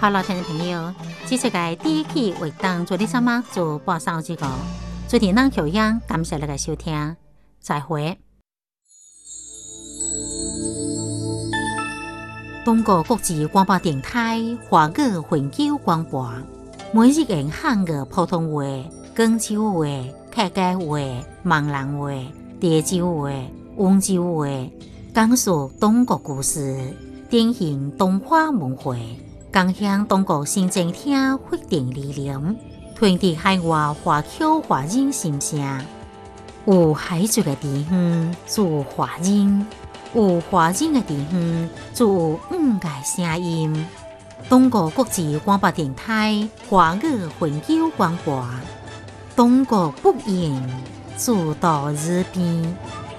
好了，听众朋友，这次嘅第一期活动做啲什么做播送之后，做电脑调音，感谢你嘅收听，再会。中国国际广播电台华语永久广播，每日用汉语普通话、广州话、客家话、闽南话、潮州话、温州话，讲述中国故事，典型东华文化，共享中国新政厅发展理念，传递海外华侨华人心声。有海族嘅地方做华人，有华人嘅地方做五个声音。中国国际广播电台华语永久广播，中国不言，主到日边。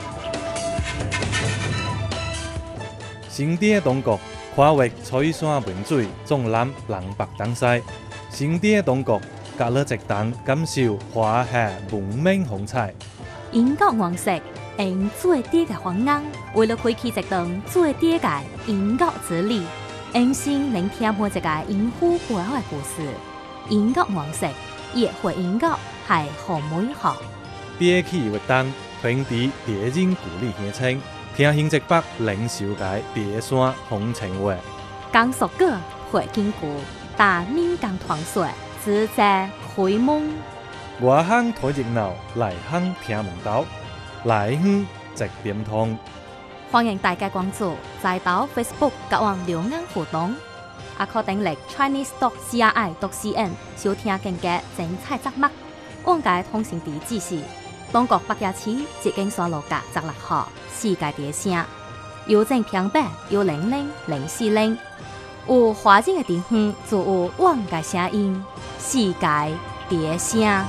新地中国跨越彩山文水，纵览南北东西。新地中国隔了一档，感受华夏文明风采。 英国王室用最低嘅方案，为了开启一段最低嘅英国之旅，用心聆听每一个英虎背后嘅故事。英国王室约会英国系好美好。 第一期活动传递地人故里乡亲，听新直北领袖界地山风情话。 讲述过会经过，但民间传说只在开蒙。 外乡睇热闹，内乡听门道，内乡直点通。 欢迎大家关注在岛 Facebook 甲网留言互动，也可登录 chinese.cri.cn 收听更加精彩节目。往界通讯地址是中国北野市捷径山路甲16号世界地声，邮政平板100-040。有华人嘅地方就有往界声音，世界地声。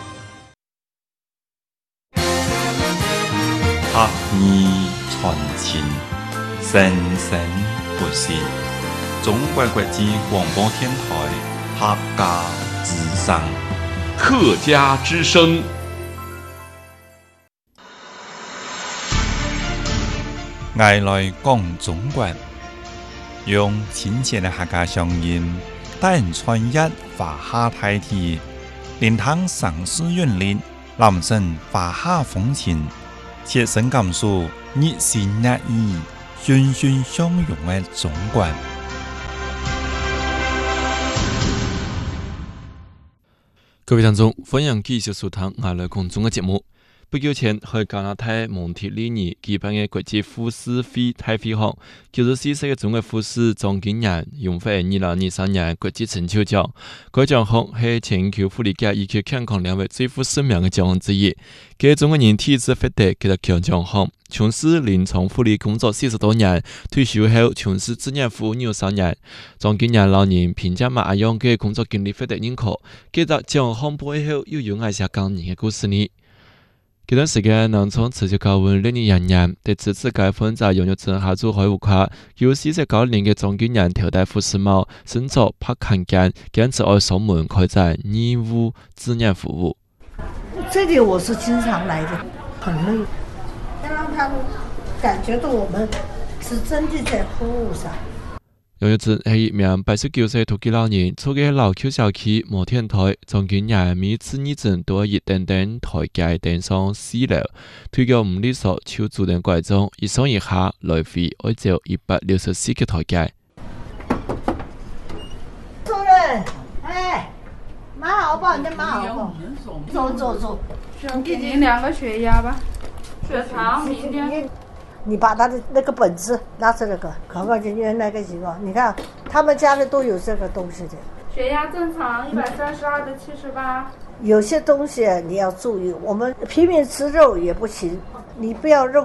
学艺传情，生生不息。中国国际广播电台客家之声， 客家之声。 爱来讲中国，用亲切的客家乡音，带人穿越华夏大地，连通城市韵律，揽胜华夏风情。切身感受热情热意、欣欣相融的中国。 各位听众，欢迎继续收听《爱来讲中国》节目。不久前，喺加拿大蒙特利尔举办嘅国际护士会大会上，94歲嘅中國護士莊景仁榮獲2023年國際成就獎。該獎項係全球護理界以及健康領域最負盛名嘅獎項之一。佢中國人體質發達，佢就強獎項。從事臨床護理工作40多年，退休後從事志願服務23年。莊景仁老人評價馬樣嘅工作經歷發達認可。佢就獎項背後又有愛些感人嘅故事呢？這段時間，農村持續高溫6年，對此次該分在擁有症下做開戶卡，由49年嘅莊景仁頭戴護士帽，身着拍看間，堅持愛守門開展義務志願服務。 這裡我是經常來的，很累，讓他們感覺到我們是真的在服務上。 擁有症係一名89歲獨居老人，住嘅老舊小區摩天台，莊景仁每次義診都要一等等台階登上4樓，推腳唔利索，手拄定拐杖，一上一下來回要走164個台階。 主任，哎，馬好不好？你的馬好不好？走。 给您量个血压吧，血糖明天。 你把他的那个本子拿出来看看今天那个情况。你看他们家里都有这个东西的。 血压正常132/78。 有些东西你要注意，我们平民吃肉也不行，你不要肉